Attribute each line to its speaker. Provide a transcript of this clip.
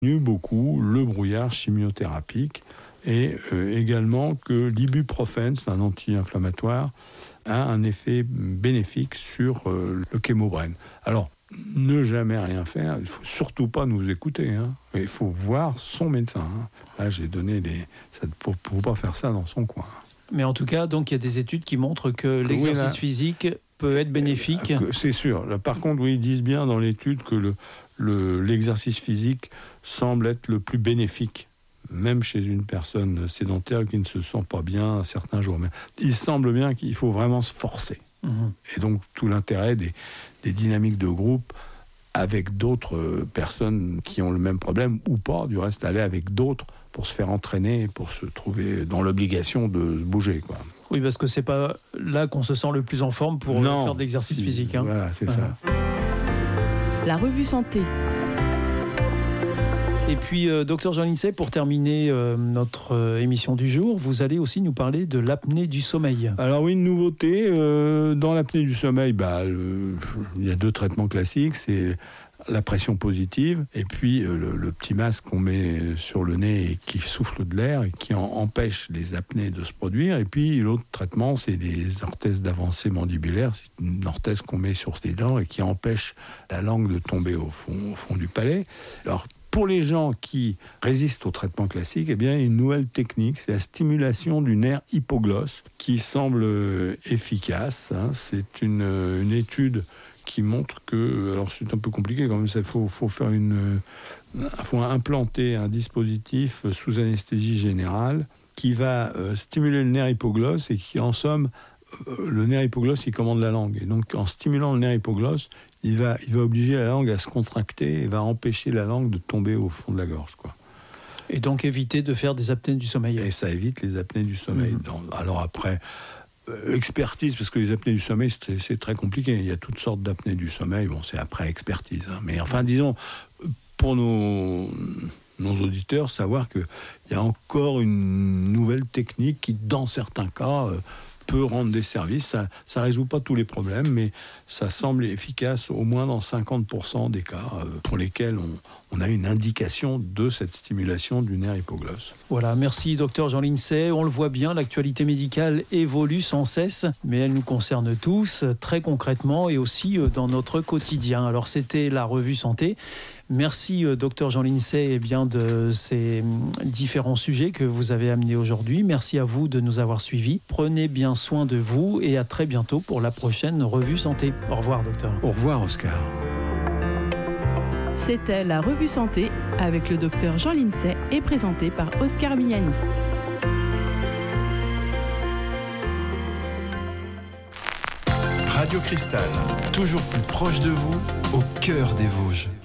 Speaker 1: diminue beaucoup le brouillard chimiothérapique et également que l'ibuprofène, c'est un anti-inflammatoire, a un effet bénéfique sur le chémobrine. Alors, ne jamais rien faire, il ne faut surtout pas nous écouter. Il faut voir son médecin. Là, j'ai donné ça pour ne pas faire ça dans son coin.
Speaker 2: Mais en tout cas, donc, il y a des études qui montrent que l'exercice physique peut être bénéfique.
Speaker 1: C'est sûr. Là, par contre, oui, ils disent bien dans l'étude que l'exercice physique semble être le plus bénéfique, même chez une personne sédentaire qui ne se sent pas bien certains jours. Mais il semble bien qu'il faut vraiment se forcer. Et donc, tout l'intérêt des dynamiques de groupe avec d'autres personnes qui ont le même problème ou pas, du reste, aller avec d'autres pour se faire entraîner, pour se trouver dans l'obligation de se bouger, quoi.
Speaker 2: Oui, parce que c'est pas là qu'on se sent le plus en forme pour faire d'exercice physique.
Speaker 1: Voilà, c'est ça.
Speaker 3: La revue santé.
Speaker 2: Et puis, docteur Jean Lincey, pour terminer notre émission du jour, vous allez aussi nous parler de l'apnée du sommeil.
Speaker 1: Alors oui, une nouveauté, dans l'apnée du sommeil, il y a 2 traitements classiques, c'est la pression positive et puis le petit masque qu'on met sur le nez et qui souffle de l'air et qui empêche les apnées de se produire. Et puis l'autre traitement, c'est les orthèses d'avancée mandibulaire, c'est une orthèse qu'on met sur les dents et qui empêche la langue de tomber au fond du palais. Alors, pour les gens qui résistent au traitement classique, il y a une nouvelle technique, c'est la stimulation du nerf hypoglosse qui semble efficace. C'est une étude qui montre que, alors c'est un peu compliqué quand même, il faut implanter un dispositif sous anesthésie générale qui va stimuler le nerf hypoglosse et qui, en somme, le nerf hypoglosse qui commande la langue. Et donc, en stimulant le nerf hypoglosse, il va obliger la langue à se contracter et va empêcher la langue de tomber au fond de la gorge, quoi.
Speaker 2: Et donc éviter de faire des apnées du sommeil.
Speaker 1: Et ça évite les apnées du sommeil. Alors après, expertise, parce que les apnées du sommeil, c'est très compliqué. Il y a toutes sortes d'apnées du sommeil. Bon, c'est après expertise. Mais enfin, disons, pour nos auditeurs, savoir qu'il y a encore une nouvelle technique qui, dans certains cas, peut rendre des services. Ça ne résout pas tous les problèmes, mais ça semble efficace au moins dans 50% des cas pour lesquels on a une indication de cette stimulation du nerf hypoglosse.
Speaker 2: Voilà, merci docteur Jean Lincey. On le voit bien, l'actualité médicale évolue sans cesse, mais elle nous concerne tous très concrètement et aussi dans notre quotidien. Alors c'était la revue santé. Merci docteur Jean Lincey de ces différents sujets que vous avez amenés aujourd'hui. Merci à vous de nous avoir suivis. Prenez bien soin de vous et à très bientôt pour la prochaine revue santé. Au revoir docteur.
Speaker 1: Au revoir Oscar.
Speaker 3: C'était la revue santé avec le docteur Jean Lincey et présenté par Oscar Miani.
Speaker 4: Radio Cristal, toujours plus proche de vous, au cœur des Vosges.